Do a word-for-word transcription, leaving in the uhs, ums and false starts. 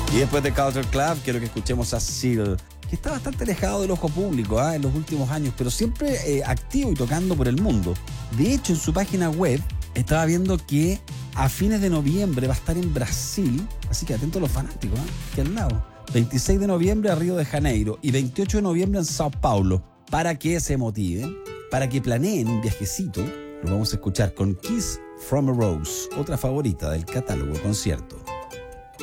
Y después de Culture Club, quiero que escuchemos a Seal, que está bastante alejado del ojo público ¿eh? en los últimos años, pero siempre eh, activo y tocando por el mundo. De hecho, en su página web estaba viendo que a fines de noviembre va a estar en Brasil, así que atentos los fanáticos, ¿eh? que al lado. veintiséis de noviembre a Río de Janeiro y veintiocho de noviembre en Sao Paulo, para que se motiven, para que planeen un viajecito. Lo vamos a escuchar con Kiss from a Rose, otra favorita del catálogo de concierto.